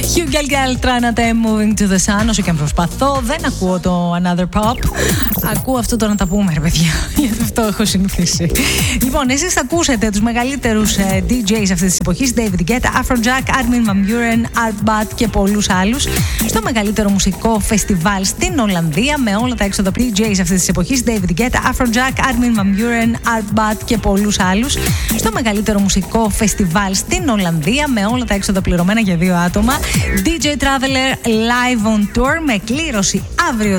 Hugh Galgal, Tránate, Moving to the Sun. Όσο και αν προσπαθώ, δεν ακούω το Another Pop. Ακούω αυτό το να τα πούμε, ρε παιδιά. Γιατί αυτό έχω συνηθίσει. Λοιπόν, εσείς θα ακούσετε τους μεγαλύτερους DJs αυτής της εποχής: David Guetta, Afrojack, Armin van Buuren, Art Bat και πολλούς άλλους. Στο μεγαλύτερο μουσικό φεστιβάλ στην Ολλανδία, με όλα τα έξοδα DJs αυτής της εποχής: David Guetta, Afrojack, Armin van Buuren, Art Bat και πολλούς άλλους. Στο μεγαλύτερο μουσικό φεστιβάλ στην Ολλανδία, με όλα τα έξοδα πληρωμένα για 2 άτομα. DJ Traveler Live on Tour, με κλήρωση αύριο